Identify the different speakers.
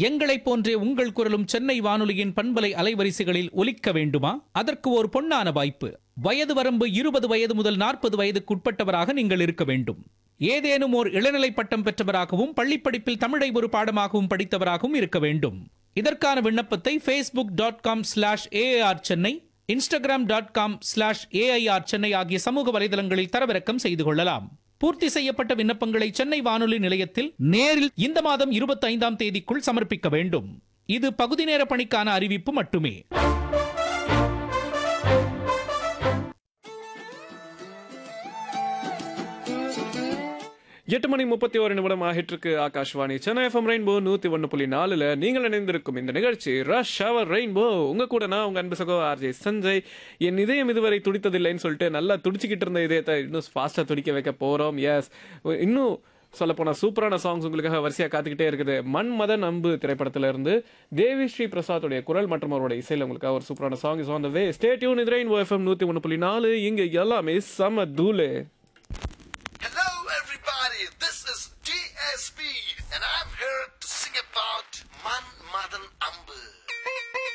Speaker 1: எங்களைப் போன்றே உங்கள் குரலும் சென்னை வானொலியின் பண்பலை அலைவரிசைகளில் ஒலிக்க வேண்டுமா? அதற்கு ஒரு பொன்னான வாய்ப்பு. வயது வரம்பு 20 வயது முதல் 40 வயதுக்குட்பட்டவராக நீங்கள் இருக்க வேண்டும். ஏதேனும் ஓர் இளநிலை பட்டம் பெற்றவராகவும் பள்ளிப்படிப்பில் தமிழை ஒரு பாடமாகவும் படித்தவராகவும் இருக்க வேண்டும். இதற்கான விண்ணப்பத்தை facebook.com/AIR சென்னை, instagram.com/AIR சென்னை ஆகிய சமூக வலைதளங்களில் தரவிறக்கம் செய்து கொள்ளலாம். பூர்த்தி செய்யப்பட்ட விண்ணப்பங்களை சென்னை வானொலி நிலையத்தில் நேரில் இந்த மாதம் 25ஆம் தேதிக்குள் சமர்ப்பிக்க வேண்டும். இது பகுதி நேர பணிக்கான அறிவிப்பு மட்டுமே.
Speaker 2: 8:31 ஆகிட்டு இருக்கு. ஆகாஷ்வாணி சென்னை FM ரெயின்போ 101.4 நீங்கள் இணைந்திருக்கும் இந்த நிகழ்ச்சி ரஷ் அவர் ரெயின்போ. உங்க கூட நான் உங்க அன்பு சகோ RJ சஞ்சய். என் இதயம் இதுவரை துடித்ததில்லைன்னு சொல்லிட்டு நல்லா துடிச்சிக்கிட்டு இருந்த இதயத்தை இன்னும் ஃபாஸ்டா துடிக்க வைக்க போறோம். எஸ், இன்னும் சொல்ல போனா சூப்பரான சாங்ஸ் உங்களுக்காக வரிசையா காத்துக்கிட்டே இருக்குது. மன்மதன் அம்பு திரைப்படத்துல இருந்து தேவி ஸ்ரீ பிரசாத்துடைய குரல் மற்றும் அவரோட இசையில உங்களுக்காக ஒரு சூப்பரான song is on the way. Stay tune. இது ரெயின்போ FM 101.4. இங்க எல்லாமே செம தூளு.